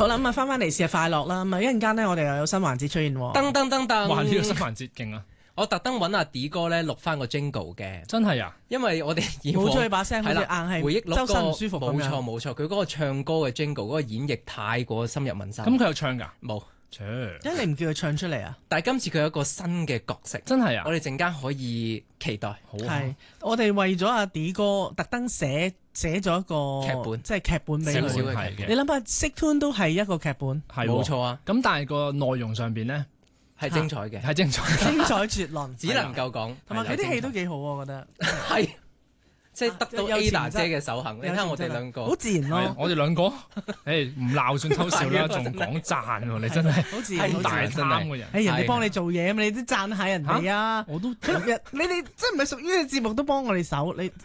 好啦，咁啊翻嚟試下快樂啦。咁啊一陣間咧，我哋又有新環節出現喎。 噔噔噔噔！ 哇！呢個新環節勁啊！ 我特登揾阿 D 哥咧錄翻個 jingle 嘅， 真係啊！ 因為我哋冇咗佢把聲，好似硬係回憶錄周身唔舒服咁樣。 冇錯，佢嗰個唱歌嘅 jingle 嗰個演繹太過深入民心。 咁佢有唱㗎？ 冇。 點解你唔叫佢唱出嚟啊？ 但係今次佢有一個新嘅角色， 真係啊！ 我哋陣間可以期待。 好係，我哋為咗阿 D 哥特登寫咗一個劇本， 即係劇本俾少少佢。 嘅劇本。 你諗下，Sick Tune 都係一個劇本， 係冇錯啊。 咁但係個內容上邊咧係精彩嘅， 係精彩， 精彩絕倫， 只能夠講。 同埋佢啲戲都幾好，我覺得係。即係得到有 Ada 姐嘅首肯，你睇下我哋兩個好自然咯。 我哋兩個，誒唔鬧算偷笑啦，仲講讚喎，你真係好自然， 大貪嘅人。 人哋幫你做嘢，咁你都讚下人哋啊！ 我都你哋即係唔係屬於嘅節目都幫我哋手，你。